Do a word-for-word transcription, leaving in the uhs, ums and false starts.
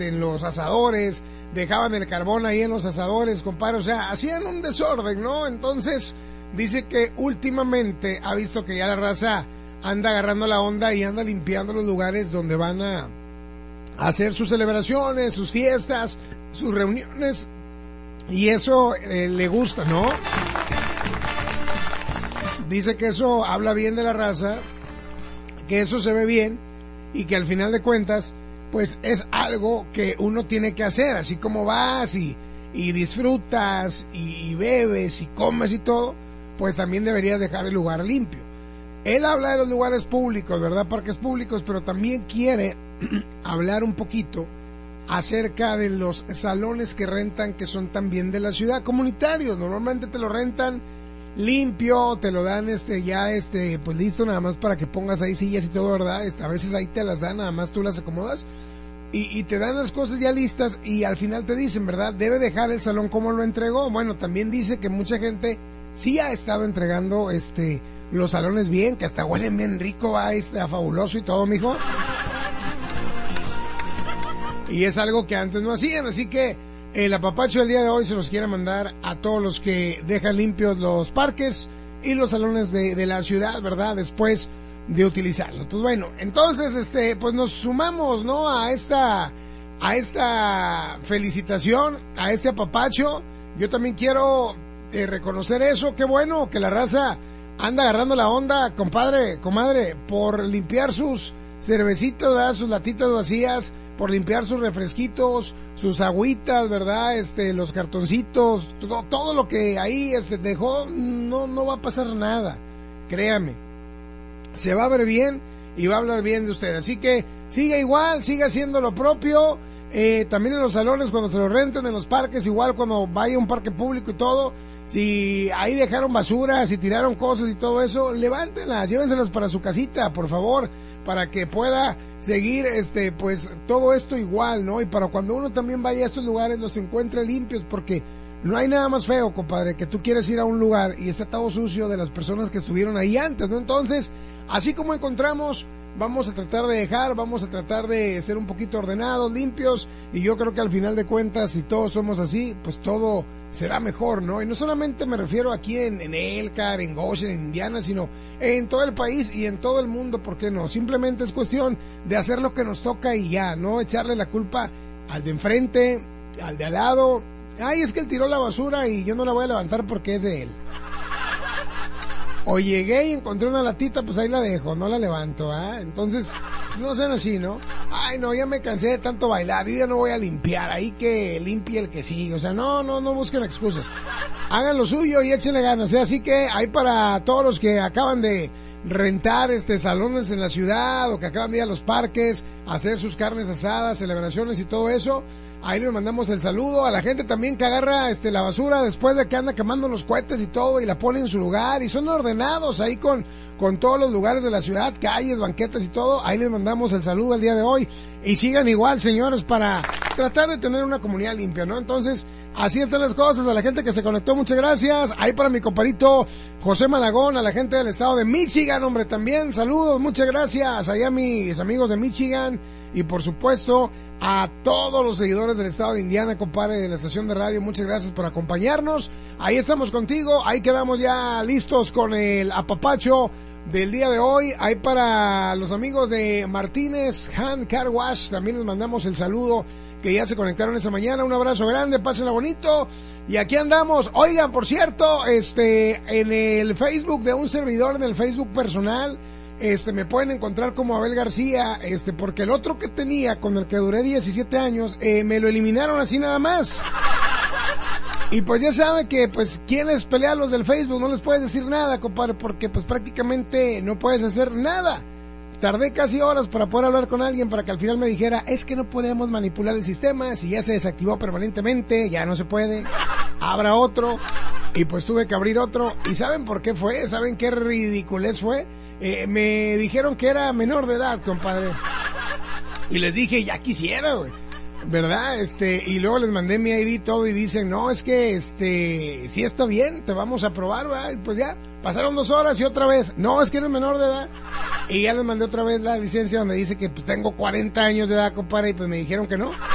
en los asadores, dejaban el carbón ahí en los asadores, compadre, o sea, hacían un desorden, ¿no? Entonces, dice que últimamente ha visto que ya la raza anda agarrando la onda y anda limpiando los lugares donde van a hacer sus celebraciones, sus fiestas, sus reuniones, y eso eh, le gusta, ¿no? Dice que eso habla bien de la raza, que eso se ve bien y que al final de cuentas pues es algo que uno tiene que hacer, así como vas y, y disfrutas y, y bebes y comes y todo, pues también deberías dejar el lugar limpio. Él habla de los lugares públicos, ¿verdad? Parques públicos, pero también quiere hablar un poquito acerca de los salones que rentan, que son también de la ciudad, comunitarios. Normalmente te lo rentan limpio, te lo dan este ya este pues listo, nada más para que pongas ahí sillas y todo, ¿verdad? Este, a veces ahí te las dan, nada más tú las acomodas y, y te dan las cosas ya listas y al final te dicen, ¿verdad? Debe dejar el salón como lo entregó. Bueno, también dice que mucha gente sí ha estado entregando este los salones bien, que hasta huelen bien rico, va, este, a fabuloso y todo, mijo. Y es algo que antes no hacían, así que el apapacho del día de hoy se los quiere mandar a todos los que dejan limpios los parques y los salones de, de la ciudad, ¿verdad? Después de utilizarlo. Pues bueno, entonces, este, pues nos sumamos, ¿no? A esta, a esta felicitación, a este apapacho. Yo también quiero eh, reconocer eso. Qué bueno que la raza anda agarrando la onda, compadre, comadre, por limpiar sus cervecitas, ¿verdad? Sus latitas vacías, por limpiar sus refresquitos, sus agüitas, ¿verdad? Este, los cartoncitos, todo, todo lo que ahí este, dejó, no, no va a pasar nada, créame. Se va a ver bien y va a hablar bien de usted. Así que siga igual, siga haciendo lo propio. Eh, también en los salones, cuando se lo renten, en los parques, igual cuando vaya a un parque público y todo, si ahí dejaron basura, si tiraron cosas y todo eso, levántenlas, llévenselas para su casita, por favor, para que pueda seguir este pues todo esto igual, ¿no? Y para cuando uno también vaya a estos lugares los encuentre limpios, porque no hay nada más feo, compadre, que tú quieres ir a un lugar y está todo sucio de las personas que estuvieron ahí antes, ¿no? Entonces, así como encontramos, vamos a tratar de dejar, vamos a tratar de ser un poquito ordenados, limpios, y yo creo que al final de cuentas, si todos somos así, pues todo será mejor, ¿no? Y no solamente me refiero aquí en, en Elkhart, en Goshen, en Indiana, sino en todo el país y en todo el mundo, ¿por qué no? Simplemente es cuestión de hacer lo que nos toca y ya, no echarle la culpa al de enfrente, al de al lado. Ay, es que él tiró la basura y yo no la voy a levantar porque es de él. O llegué y encontré una latita, pues ahí la dejo, no la levanto, ¿ah? ¿eh? Entonces, pues no sean así, ¿no? Ay, no, ya me cansé de tanto bailar, yo ya no voy a limpiar, ahí que limpie el que sigue. O sea, no, no, no busquen excusas. Hagan lo suyo y échenle ganas, ¿eh? Así que hay para todos los que acaban de rentar este salones en la ciudad o que acaban de ir a los parques, hacer sus carnes asadas, celebraciones y todo eso. Ahí les mandamos el saludo a la gente también que agarra este la basura después de que anda quemando los cohetes y todo y la pone en su lugar y son ordenados ahí con, con todos los lugares de la ciudad, calles, banquetas y todo. Ahí les mandamos el saludo el día de hoy y sigan igual, señores, para tratar de tener una comunidad limpia, ¿no? Entonces, así están las cosas. A la gente que se conectó, muchas gracias. Ahí para mi compadrito José Malagón, a la gente del estado de Michigan, hombre, también saludos, muchas gracias. Allá a mis amigos de Michigan y por supuesto a todos los seguidores del estado de Indiana, compadre, de la estación de radio, muchas gracias por acompañarnos. Ahí estamos contigo, ahí quedamos ya listos con el apapacho del día de hoy. Ahí para los amigos de Martínez Hand Car Wash, también les mandamos el saludo, que ya se conectaron esta mañana. Un abrazo grande, pásenla bonito. Y aquí andamos. Oigan, por cierto, este, en el Facebook de un servidor, en el Facebook personal, Este, me pueden encontrar como Abel García, este, porque el otro que tenía, con el que duré diecisiete años, eh, me lo eliminaron así nada más. Y pues ya saben que, pues, ¿quién les pelea a los del Facebook? No les puedes decir nada, compadre, porque pues prácticamente no puedes hacer nada. Tardé casi horas para poder hablar con alguien para que al final me dijera, es que no podemos manipular el sistema, si ya se desactivó permanentemente, ya no se puede, abra otro. Y pues tuve que abrir otro. ¿Y saben por qué fue? ¿Saben qué ridiculez fue? Eh, me dijeron que era menor de edad, compadre. Y les dije, ya quisiera, güey, ¿verdad? Este, y luego les mandé mi I D todo y dicen, no, es que, este, sí está bien, te vamos a probar, ¿verdad? Y pues ya, pasaron dos horas y otra vez, no, es que eres menor de edad. Y ya les mandé otra vez la licencia donde dice que pues tengo cuarenta años de edad, compadre, y pues me dijeron que no.